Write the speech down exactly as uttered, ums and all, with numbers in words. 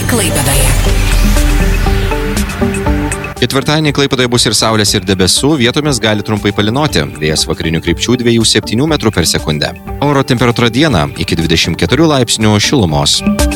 Klaipėdoje. Ketvirtadienį Klaipėdoje bus ir saulės, ir debesų, vietomis gali trumpai palynoti. Vėjas vakarinių krypčių dviejų septynių metrų per sekundę. Oro temperatūra dieną iki dvidešimt keturių laipsnių šilumos.